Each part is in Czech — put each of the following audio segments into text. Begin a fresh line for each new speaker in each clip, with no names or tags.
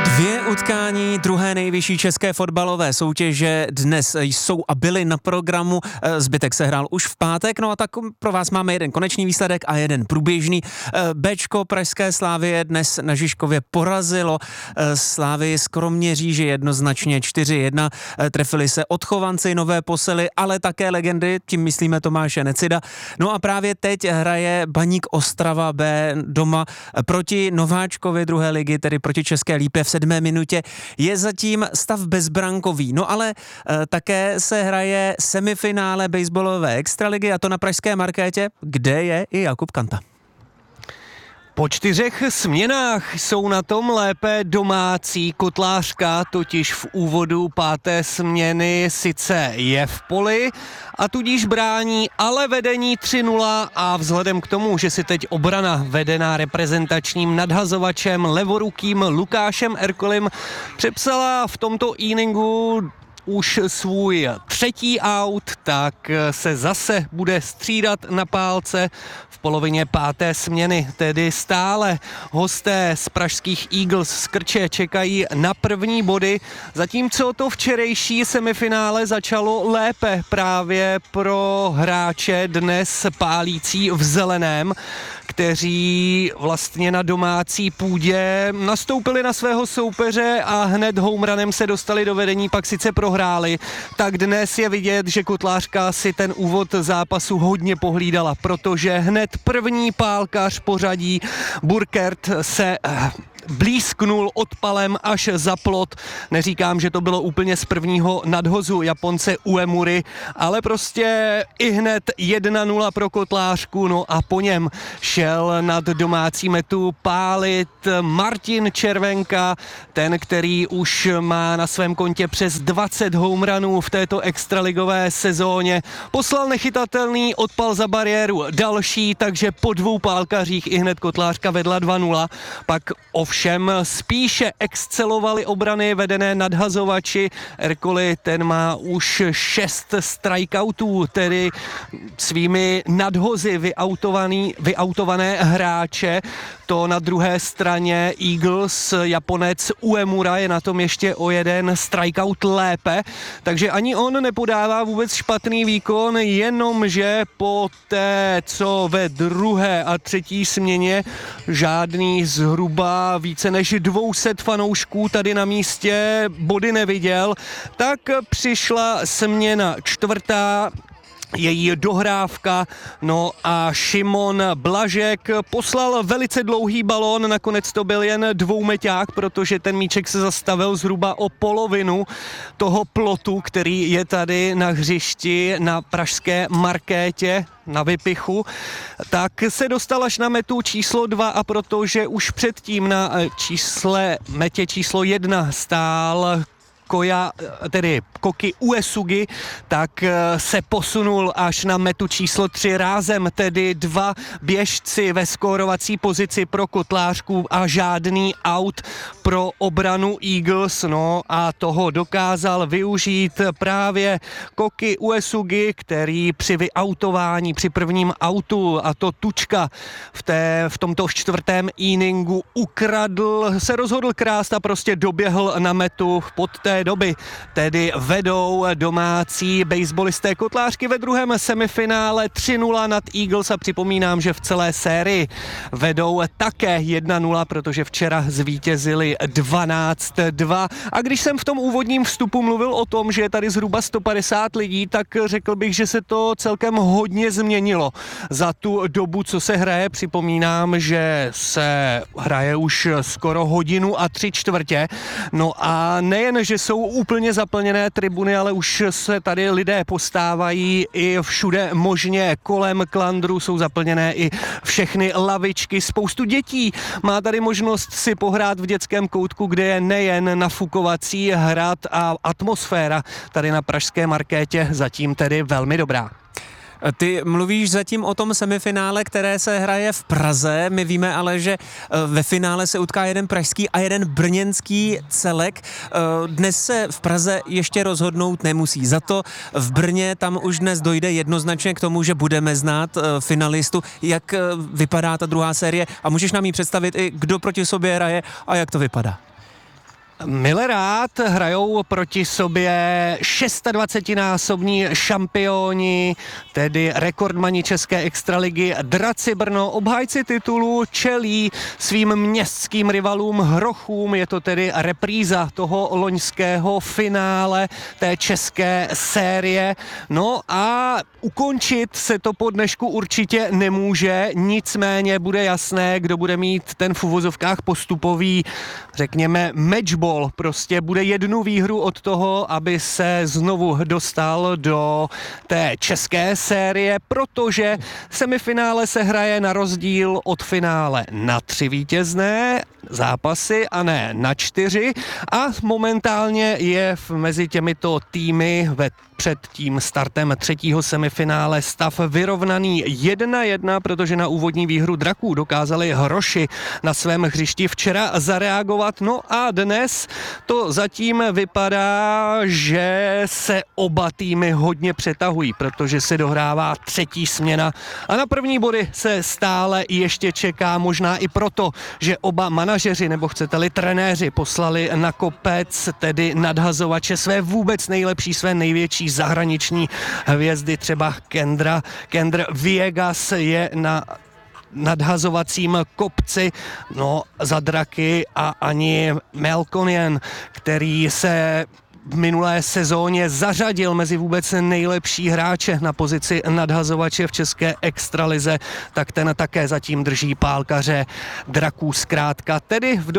Dvě utkání druhé nejvyšší české fotbalové soutěže dnes jsou a byly na programu, zbytek se hrál už v pátek, no a tak pro vás máme jeden konečný výsledek a jeden průběžný. Bčko pražské Slavie dnes na Žižkově porazilo Slavii z Kroměříže jednoznačně 4-1, trefili se odchovanci, nové posily, ale také legendy, tím myslíme Tomáše Necida. No a právě teď hraje Baník Ostrava B doma proti nováčkovi druhé ligy, tedy proti České Lípě v 7. minutě. Je zatím stav bezbrankový, no ale také se hraje semifinále baseballové extraligy a to na pražské Markétě, kde je i Jakub Kanta.
Po 4 směnách jsou na tom lépe domácí. Kotlářka totiž v úvodu 5. směny sice je v poli a tudíž brání, ale vedení 3-0 a vzhledem k tomu, že si teď obrana vedená reprezentačním nadhazovačem levorukým Lukášem Erkolim přepsala v tomto inningu už svůj 3. out, tak se zase bude střídat na pálce v polovině 5. směny, tedy stále hosté z pražských Eagles z Krče čekají na první body, zatímco to včerejší semifinále začalo lépe právě pro hráče dnes pálící v zeleném, kteří vlastně na domácí půdě nastoupili na svého soupeře a hned homerunnem se dostali do vedení, pak sice prohráli, tak dnes je vidět, že Kotlářka si ten úvod zápasu hodně pohlídala, protože hned první pálkař pořadí Burkert se blízknul odpalem až za plot. Neříkám, že to bylo úplně z prvního nadhozu Japonce Uemury, ale prostě i hned 1-0 pro Kotlářku, no a po něm šel nad domácí metu pálit Martin Červenka, ten, který už má na svém kontě přes 20 homerunů v této extraligové sezóně. Poslal nechytatelný odpal za bariéru další, takže po 2 pálkařích i hned Kotlářka vedla 2-0, pak ovšem spíše excelovali obrany vedené nadhazovači. Erkoli, ten má už 6 strikeoutů, tedy svými nadhozy vyautované hráče. To na druhé straně Eagles, Japonec Uemura je na tom ještě o 1 strikeout lépe, takže ani on nepodává vůbec špatný výkon, jenomže po té, co ve 2. a 3. směně žádný zhruba více než 200 fanoušků tady na místě body neviděl, tak přišla směna 4., její dohrávka, no a Šimon Blažek poslal velice dlouhý balón, nakonec to byl jen dvoumeťák, protože ten míček se zastavil zhruba o polovinu toho plotu, který je tady na hřišti na pražské Markétě na Vypichu, tak se dostal až na metu číslo 2 a protože už předtím na metě číslo 1 stál Koki Uesugi, tak se posunul až na metu číslo 3 rázem, tedy 2 běžci ve skórovací pozici pro Kotlářku a žádný out pro obranu Eagles, no a toho dokázal využít právě Koki Uesugi, který při vyautování, při prvním autu, a to tučka v tomto 4. inningu se rozhodl krást a prostě doběhl na metu pod té doby. Tedy vedou domácí baseballisté Kotlářky ve 2. semifinále 3-0 nad Eagles a připomínám, že v celé sérii vedou také 1-0, protože včera zvítězili 12-2. A když jsem v tom úvodním vstupu mluvil o tom, že je tady zhruba 150 lidí, tak řekl bych, že se to celkem hodně změnilo za tu dobu, co se hraje. Připomínám, že se hraje už skoro 1 hodinu a 3/4. No a nejen, že jsou úplně zaplněné tribuny, ale už se tady lidé postávají i všude možně kolem klandru, jsou zaplněné i všechny lavičky, spoustu dětí má tady možnost si pohrát v dětském koutku, kde je nejen nafukovací hrad a atmosféra tady na pražské Markétě zatím tedy velmi dobrá.
Ty mluvíš zatím o tom semifinále, které se hraje v Praze. My víme ale, že ve finále se utká jeden pražský a jeden brněnský celek. Dnes se v Praze ještě rozhodnout nemusí. Za to v Brně tam už dnes dojde jednoznačně k tomu, že budeme znát finalistu. Jak vypadá ta druhá série? A můžeš nám ji představit i, kdo proti sobě hraje a jak to vypadá?
Milé hrajou proti sobě 26násobní šampioni, tedy rekordmani České extraligy Draci Brno, obhájci titulu, čelí svým městským rivalům Hrochům. Je to tedy repríza toho loňského finále té české série. No a ukončit se to po dnešku určitě nemůže, nicméně bude jasné, kdo bude mít ten v uvozovkách postupový, řekněme, matchball. Prostě bude jednu výhru od toho, aby se znovu dostal do té české série, protože semifinále se hraje na rozdíl od finále na 3 vítězné zápasy a ne na 4 a momentálně je mezi těmito týmy před tím startem 3. semifinále stav vyrovnaný 1-1, protože na úvodní výhru Draků dokázali Hroši na svém hřišti včera zareagovat. No a dnes to zatím vypadá, že se oba týmy hodně přetahují, protože se dohrává 3. směna a na první body se stále ještě čeká, možná i proto, že oba manažeři, nebo chcete-li trenéři, poslali na kopec, tedy nadhazovače, své vůbec nejlepší, své největší zahraniční hvězdy, třeba Kendra Viegas je na nadhazovacím kopci, no za Draky a ani Melkonien, který se v minulé sezóně zařadil mezi vůbec nejlepší hráče na pozici nadhazovače v české extralize, tak ten také zatím drží pálkaře Draků zkrátka, tedy v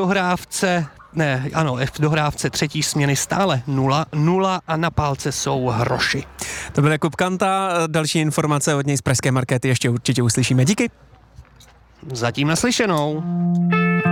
dohrávce 3. směny stále 0-0 a na pálce jsou Hroši.
To byl Jakub Kanta, další informace od něj z pražské markety ještě určitě uslyšíme. Díky.
Zatím naslyšenou.